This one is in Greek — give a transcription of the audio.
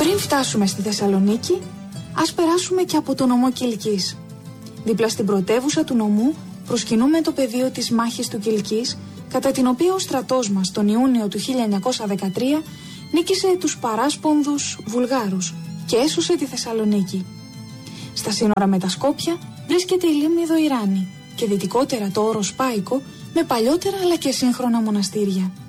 Πριν φτάσουμε στη Θεσσαλονίκη, ας περάσουμε και από το νομό Κιλκής. Δίπλα στην πρωτεύουσα του νομού προσκυνούμε το πεδίο της μάχης του Κιλκής, κατά την οποία ο στρατός μας τον Ιούνιο του 1913 νίκησε τους παράσπονδους Βουλγάρους και έσωσε τη Θεσσαλονίκη. Στα σύνορα με τα Σκόπια βρίσκεται η λίμνη Δοϊράνη και δυτικότερα το όρος Πάικο με παλιότερα αλλά και σύγχρονα μοναστήρια.